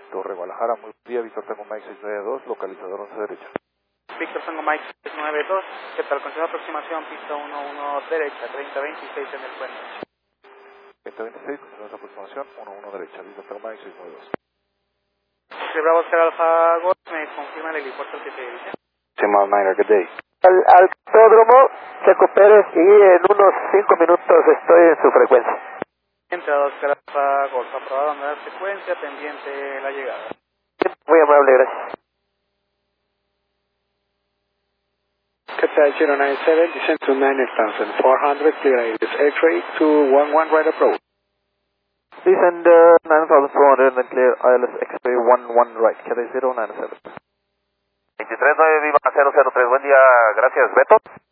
Torre Guadalajara, muy buen día, Víctor Tango Mike 692, localizador 11 derecha. Víctor Tango Mike 692, ¿qué tal? Continúa aproximación, pista 11 derecha, 3026 en el puente. 3026, continúa aproximación, 11 derecha, Víctor Tango Mike 692. Sí, Bravo Oscar Alfa Golf, me confirma el helipuerto al que se dirige. Simal Minor, good day. Al autódromo, Checo Pérez, y en unos 5 minutos estoy en su frecuencia. Entrada Oscar Alfa Golf, aprobado en la secuencia, pendiente la llegada. Muy amable, gracias. Qatar 097, descent to 9400, clear is X-ray 211 right approach. Descend 9400 and clear ILS X-ray 11 right, Qatar 097. 239 Viva 003, buen día, gracias, Beto.